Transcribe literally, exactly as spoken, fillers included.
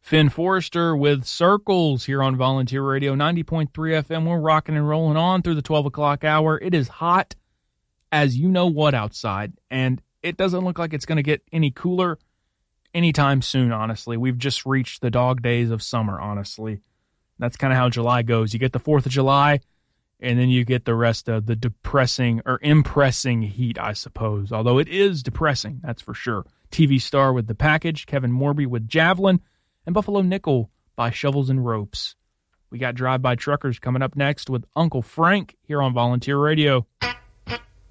Finn Forrester with Circles here on Volunteer Radio, ninety point three F M. We're rocking and rolling on through the twelve o'clock hour. It is hot as you know what outside, and it doesn't look like it's going to get any cooler anytime soon, honestly. We've just reached the dog days of summer, honestly. That's kind of how July goes. You get the fourth of July, and then you get the rest of the depressing or impressing heat, I suppose. Although it is depressing, that's for sure. T V Star with The Package, Kevin Morby with Javelin, and Buffalo Nickel by Shovels and Ropes. We got Drive-By Truckers coming up next with Uncle Frank here on Volunteer Radio.